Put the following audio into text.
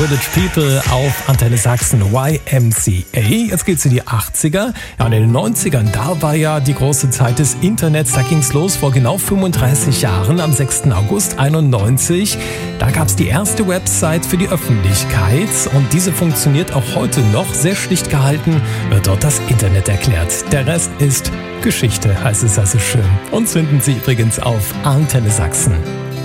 Village People auf Antenne Sachsen, YMCA. Jetzt geht's in die 80er. Ja, und in den 90ern, da war ja die große Zeit des Internets. Da ging's los vor genau 35 Jahren, am 6. August 91. Da gab's die erste Website für die Öffentlichkeit. Und diese funktioniert auch heute noch. Sehr schlicht gehalten wird dort das Internet erklärt. Der Rest ist Geschichte, heißt es also schön. Uns finden Sie übrigens auf Antenne Sachsen.